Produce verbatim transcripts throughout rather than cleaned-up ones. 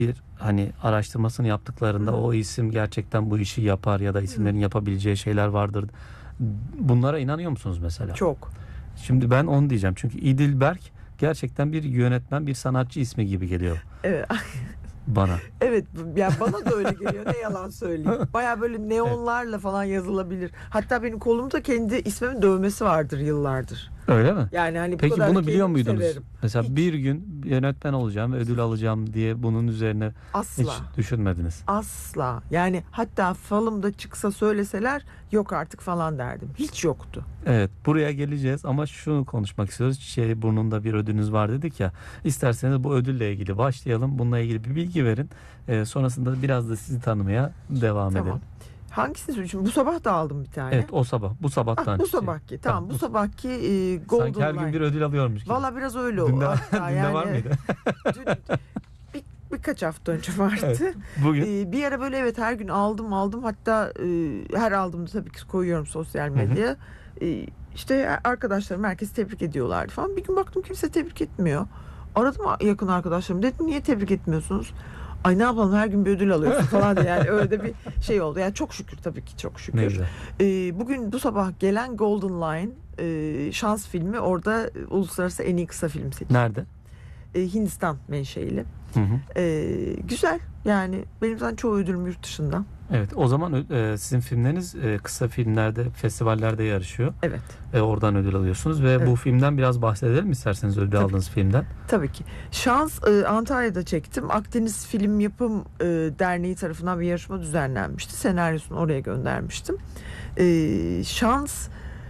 bir hani araştırmasını yaptıklarında Hı. o isim gerçekten bu işi yapar ya da isimlerin yapabileceği şeyler vardır. Bunlara inanıyor musunuz mesela? Çok. Şimdi ben onu diyeceğim. Çünkü İdil Berk gerçekten bir yönetmen, bir sanatçı ismi gibi geliyor Evet. bana. Evet, yani bana da öyle geliyor, ne yalan söyleyeyim. Baya böyle neonlarla falan yazılabilir. Hatta benim kolumda kendi ismimin dövmesi vardır yıllardır. Öyle mi? Yani hani bu Peki kadar bunu biliyor kendimi muydunuz? severim. Mesela Hiç. bir gün yönetmen olacağım ve ödül alacağım diye bunun üzerine hiç Asla. düşünmediniz. Asla. Yani hatta falımda çıksa söyleseler yok artık falan derdim. Hiç yoktu. Evet, buraya geleceğiz ama şunu konuşmak istiyoruz. Çiçeği burnunda bir ödülünüz var dedik ya. İsterseniz bu ödülle ilgili başlayalım. Bununla ilgili bir bilgi verin. Ee, sonrasında biraz da sizi tanımaya devam Tamam. edelim. Hangisini? Şimdi bu sabah da aldım bir tane. Evet, o sabah. Bu Ah, sabahtan bu çiçeği. sabahki. Tamam, bu bu- sabahki e, Golden Sanki her gün Line. bir ödül alıyormuş gibi. Valla biraz öyle o. Dün de, Hatta dün de yani var mıydı? dün, bir, birkaç hafta önce vardı. Evet. Bugün. Ee, bir ara böyle evet her gün aldım aldım. Hatta e, her aldığımda tabii ki koyuyorum sosyal medyaya. E, işte arkadaşlarım herkes tebrik ediyorlardı falan. Bir gün baktım kimse tebrik etmiyor. Aradım yakın arkadaşlarım. Dedim niye tebrik etmiyorsunuz? Ay ne yapalım her gün bir ödül alıyorsun falan diye. Yani öyle de bir şey oldu. Yani çok şükür tabii ki çok Ne şükür. güzel. Ee, bugün bu sabah gelen Golden Line e, şans filmi orada e, uluslararası en iyi kısa film seçildi. Nerede? E, Hindistan menşeili. Hı hı. E, güzel yani benim zaten çoğu ödülüm yurt dışında. Evet, o zaman e, sizin filmleriniz e, kısa filmlerde, festivallerde yarışıyor. Evet. E, oradan ödül alıyorsunuz ve Evet. bu filmden biraz bahsedelim isterseniz ödül Tabii. aldığınız filmden. Tabii ki. Şans e, Antalya'da çektim. Akdeniz Film Yapım e, Derneği tarafından bir yarışma düzenlenmişti. Senaryosunu oraya göndermiştim. E, şans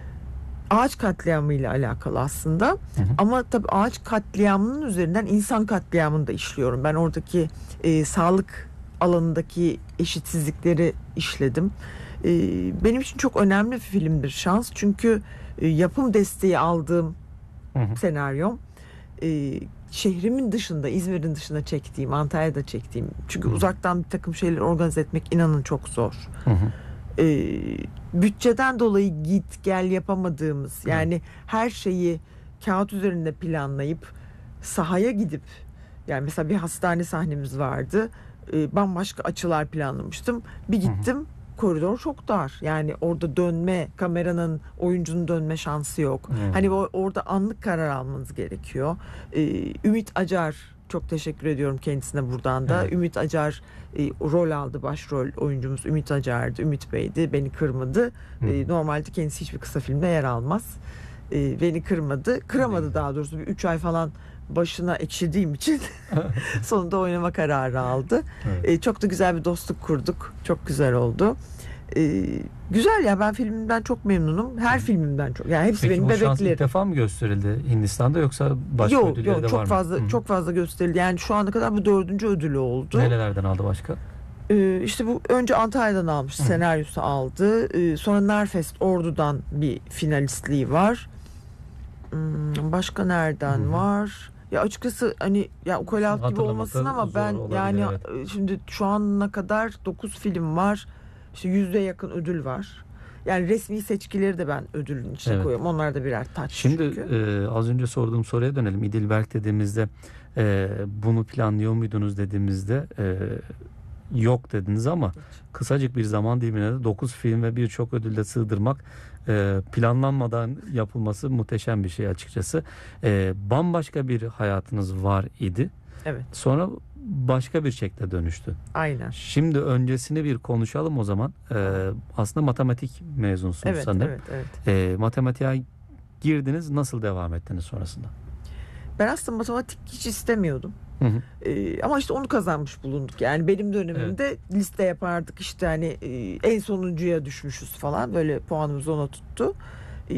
ağaç katliamı ile alakalı aslında. Hı hı. Ama tabii ağaç katliamının üzerinden insan katliamını da işliyorum. Ben oradaki e, sağlık alanındaki eşitsizlikleri işledim. E, benim için çok önemli bir filmdir Şans. Çünkü e, yapım desteği aldığım Hı hı. senaryom e, şehrimin dışında, İzmir'in dışında çektiğim, Antalya'da çektiğim. Çünkü Hı. uzaktan bir takım şeyleri organize etmek inanın çok zor. Hı hı. E, bütçeden dolayı git gel yapamadığımız, yani her şeyi kağıt üzerinde planlayıp sahaya gidip, yani mesela bir hastane sahnemiz vardı. E, bambaşka açılar planlamıştım. Bir gittim, hı hı. Koridor çok dar. Yani orada dönme, kameranın, oyuncunun dönme şansı yok. Hmm. Hani o, orada anlık karar almanız gerekiyor. Ee, Ümit Acar, çok teşekkür ediyorum kendisine buradan da. Evet. Ümit Acar e, rol aldı, başrol oyuncumuz Ümit Acar'dı. Ümit Bey'di, beni kırmadı. Hmm. E, normalde kendisi hiçbir kısa filmde yer almaz. E, beni kırmadı. Kıramadı Hmm. daha doğrusu. Bir üç ay falan başına ekşidiğim için sonunda oynama kararı aldı. Evet. E, çok da güzel bir dostluk kurduk. Çok güzel oldu. E, güzel ya, ben filmimden çok memnunum. Her Hı. filmimden çok. Yani hepsi Peki benim bu şans bebeklerim. ilk defa mı gösterildi Hindistan'da yoksa başka Yok ödülleri yok de var çok mı? fazla Hı. çok fazla gösterildi. Yani şu ana kadar bu dördüncü ödülü oldu. Nerelerden aldı başka? Ee, işte bu önce Antalya'dan almıştı. Hı. Senaryosu aldı. Ee, sonra Narfest Ordu'dan bir finalistliği var. Hmm, başka nereden Hı hı. var? Ya açıkçası hani ya ukalalık gibi Hatırlamakta olmasın ama zor ben olabilir, yani evet. şimdi şu ana kadar dokuz film var. İşte yüze yakın ödül var. Yani resmi seçkileri de ben ödülün içine Evet. koyuyorum. Onlar da birer taç Şimdi çünkü. e, az önce sorduğum soruya dönelim. İdil Berk dediğimizde e, bunu planlıyor muydunuz dediğimizde e, yok dediniz ama kısacık bir zaman dilimine de dokuz film ve birçok ödülde sığdırmak e, planlanmadan yapılması muhteşem bir şey açıkçası. E, bambaşka bir hayatınız var idi. Evet. Sonra başka bir şekle dönüştü. Aynen. Şimdi öncesini bir konuşalım o zaman. E, aslında matematik mezunsunuz Evet, sanırım. evet, evet. E, matematiğe girdiniz, nasıl devam ettiniz sonrasında? Ben aslında matematik hiç istemiyordum. Hı hı. Ee, ama işte onu kazanmış bulunduk. Yani benim dönemimde evet. liste yapardık işte hani e, en sonuncuya düşmüşüz falan, böyle puanımız ona tuttu. Ee,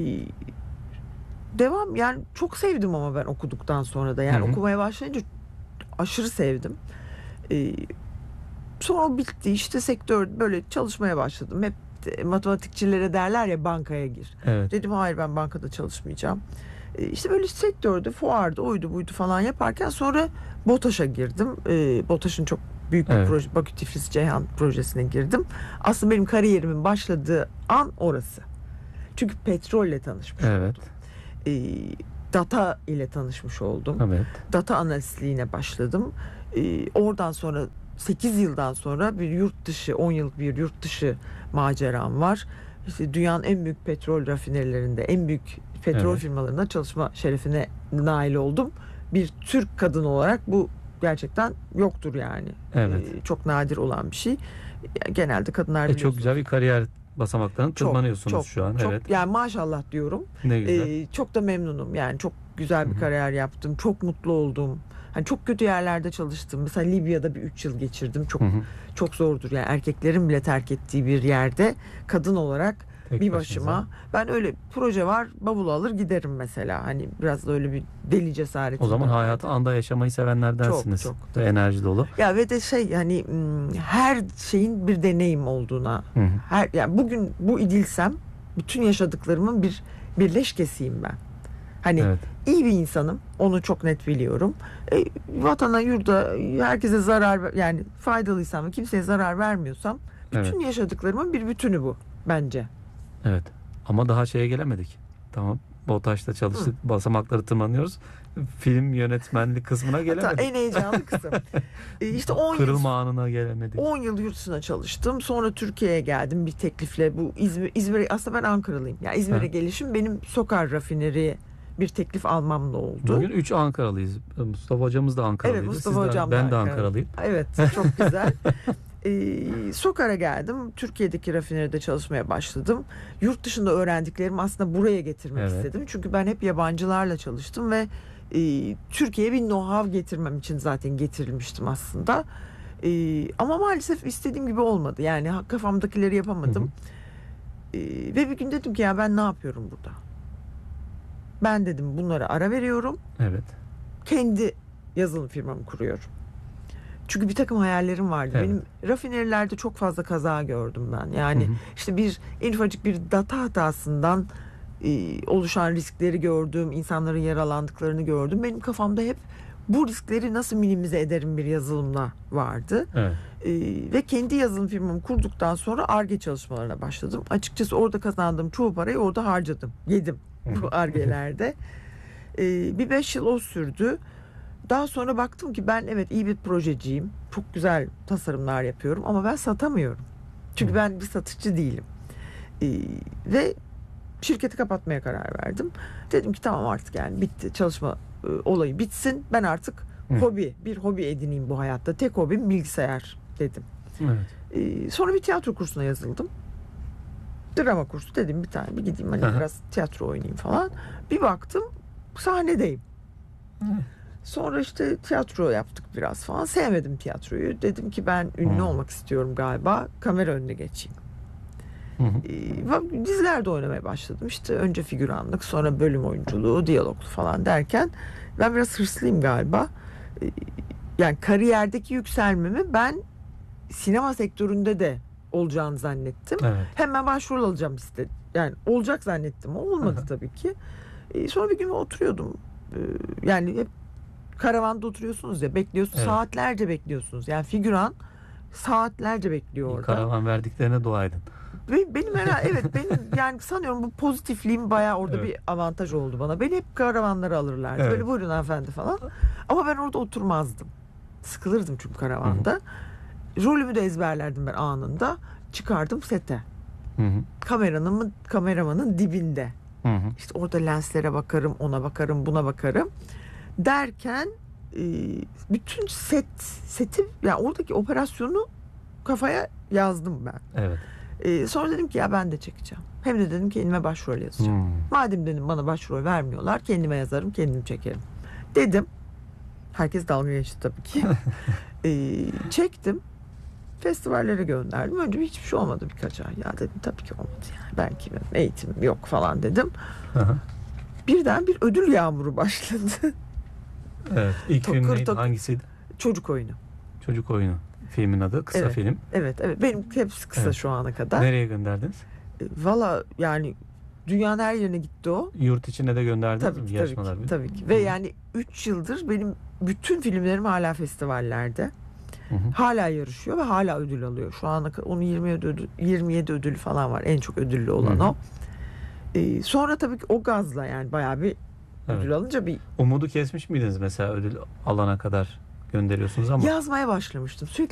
devam yani çok sevdim ama ben okuduktan sonra da yani Hı hı. okumaya başlayınca aşırı sevdim. Ee, sonra bitti işte, sektör böyle çalışmaya başladım. Hep de, matematikçilere derler ya bankaya gir. Evet. Dedim hayır, ben bankada çalışmayacağım. Ee, işte böyle sektörde, fuarda, oydu buydu falan yaparken sonra BOTAŞ'a girdim. Ee, BOTAŞ'ın çok büyük bir Evet. proje, Bakü Tiflis Ceyhan projesine girdim. Aslında benim kariyerimin başladığı an orası. Çünkü petrolle tanışmış Evet. oldum. Ee, data ile tanışmış oldum. Evet. Data analistliğine başladım. Ee, oradan sonra sekiz yıldan sonra bir yurt dışı, on yıllık bir yurt dışı maceram var. İşte dünyanın en büyük petrol rafinerilerinde, en büyük petrol Evet. firmalarında çalışma şerefine nail oldum. Bir Türk kadın olarak bu gerçekten yoktur yani. Evet. Ee, çok nadir olan bir şey. Genelde kadınlar E, çok biliyorsunuz. güzel bir kariyer basamaklarını Çok, tırmanıyorsunuz çok, şu an. çok, Evet. yani maşallah diyorum. Ne güzel. Ee, çok da memnunum. Yani çok güzel bir Hı hı. kariyer yaptım. Çok mutlu oldum. Hani çok kötü yerlerde çalıştım. Mesela Libya'da bir üç yıl geçirdim. Çok Hı hı. çok zordur. Yani erkeklerin bile terk ettiği bir yerde kadın olarak Tek bir başınıza. başıma. Ben öyle proje var, bavul alır giderim mesela. Hani biraz da öyle bir deli cesareti. O zaman de hayatı vardı. anda yaşamayı sevenlerdensiniz. Çok, Ve enerji dolu. Ya ve de şey hani hmm, her şeyin bir deneyim olduğuna. Hı hı. Her yani bugün bu idilsem bütün yaşadıklarımın bir birleşkesiyim ben. Hani Evet. iyi bir insanım. Onu çok net biliyorum. E, vatana, yurda, herkese zarar ver- yani faydalıysam ve kimseye zarar vermiyorsam bütün yaşadıklarımın bir bütünü bu bence. Evet. Ama daha şeye gelemedik. Tamam. BOTAŞ'ta çalıştık. Basamakları tırmanıyoruz. Film yönetmenlik kısmına Hatta gelemedik. en heyecanlı kısım. E, işte on yıl Kırılma anına gelemedik. on yıl yurt dışına çalıştım. Sonra Türkiye'ye geldim bir teklifle. Bu İzmir İzmir'e aslında ben Ankaralıyım. Yani İzmir'e Ha. gelişim benim Sokar Rafineri'ye bir teklif almamla oldu. Bugün üç Ankaralıyız. Mustafa hocamız da Ankaralıydı. Evet, Mustafa Siz de- hocam da Ben de Ankaralı. Ankaralıyım. Evet, çok güzel. Ee, Sokar'a geldim. Türkiye'deki rafineride çalışmaya başladım. Yurt dışında öğrendiklerimi aslında buraya getirmek Evet. istedim. Çünkü ben hep yabancılarla çalıştım ve e, Türkiye'ye bir know-how getirmem için zaten getirilmiştim aslında. E, ama maalesef istediğim gibi olmadı. Yani ha- kafamdakileri yapamadım. E, ve bir gün dedim ki ya ben ne yapıyorum burada? Ben dedim bunlara ara veriyorum. Evet. Kendi yazılım firmamı kuruyorum. Çünkü bir takım hayallerim vardı. Evet. Benim rafinerilerde çok fazla kaza gördüm ben. Yani Hı hı. işte bir en ufacık bir data hatasından e, oluşan riskleri gördüm. İnsanların yaralandıklarını gördüm. Benim kafamda hep bu riskleri nasıl minimize ederim bir yazılımla vardı. Evet. E, ve kendi yazılım firmamı kurduktan sonra Ar-Ge çalışmalarına başladım. Açıkçası orada kazandığım çoğu parayı orada harcadım. Yedim bu Ar-Ge'lerde. E, bir beş yıl o sürdü. Daha sonra baktım ki ben evet iyi bir projeciyim. Çok güzel tasarımlar yapıyorum ama ben satamıyorum. Çünkü Hı. ben bir satışçı değilim. Ee, ve şirketi kapatmaya karar verdim. Dedim ki tamam artık yani bitti. Çalışma e, olayı bitsin. Ben artık Hı. hobi, bir hobi edineyim bu hayatta. Tek hobim bilgisayar dedim. Evet. Ee, sonra bir tiyatro kursuna yazıldım. Drama kursu dedim bir tane bir gideyim hani Aha. biraz tiyatro oynayayım falan. Bir baktım sahnedeyim. Hı. Sonra işte tiyatro yaptık biraz falan. Sevmedim tiyatroyu. Dedim ki ben ünlü Hmm. olmak istiyorum galiba. Kamera önüne geçeyim. Hı hı. Ee, dizilerde oynamaya başladım. İşte önce figüranlık, sonra bölüm oyunculuğu, diyaloglu falan derken ben biraz hırslıyım galiba. Ee, yani kariyerdeki yükselmemi ben sinema sektöründe de olacağını zannettim. Evet. Hemen başrol alacağım istedim. Yani olacak zannettim. O olmadı Aha. tabii ki. Ee, sonra bir gün oturuyordum. Ee, yani hep karavanda oturuyorsunuz ya bekliyorsunuz. Evet. Saatlerce bekliyorsunuz. Yani figüran saatlerce bekliyor İyi orada. karavan verdiklerine dua edin. Ve benim herhalde evet benim yani sanıyorum bu pozitifliğim bayağı orada Evet. bir avantaj oldu bana. Beni hep karavanlara alırlardı. Evet. Böyle buyurun hanımefendi falan. Ama ben orada oturmazdım. Sıkılırdım çünkü karavanda. Rolümü de ezberlerdim ben anında. Çıkardım sete. Hı hı. Kameranın kameramanın dibinde. Hı hı. İşte orada lenslere bakarım, ona bakarım, buna bakarım. Derken e, bütün set seti yani oradaki operasyonu kafaya yazdım ben. Evet. E, sonra dedim ki ya ben de çekeceğim. Hem de dedim kendime başrol yazacağım. Hmm. Madem dedim bana başrol vermiyorlar, kendime yazarım, kendim çekerim. Dedim. Herkes dalga geçti tabii ki. e, çektim. Festivallere gönderdim. Önce hiçbir şey olmadı birkaç ay. Ya dedim tabii ki olmadı yani. Ben kimim, eğitimim yok falan dedim. Aha. Birden bir ödül yağmuru başladı. Evet. İlk Takır film neydi? takır. Hangisiydi? Çocuk oyunu. Çocuk oyunu. Filmin adı. Kısa Evet. film. Evet, evet. Benim hepsi kısa Evet. şu ana kadar. Nereye gönderdiniz? E, Valla yani dünyanın her yerine gitti o. Yurt içine de gönderdiniz Tabii mi? ki, tabii Yarışmalar ki, bir. tabii ki. Ve yani üç yıldır benim bütün filmlerim hala festivallerde. Hı hı. Hala yarışıyor ve hala ödül alıyor. Şu ana kadar onun yirmi yedi ödül, yirmi yedi ödülü falan var. En çok ödüllü olan Hı hı. o. E, sonra tabii ki o gazla yani bayağı bir Evet. ödül alınca bir Umudu kesmiş miydiniz mesela ödül alana kadar? gönderiyorsunuz ama Yazmaya başlamıştım. Sürekli